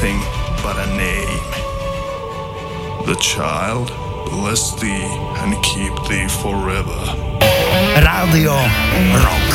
nothing but a name. The child bless thee and keep thee forever. Rádio Rock.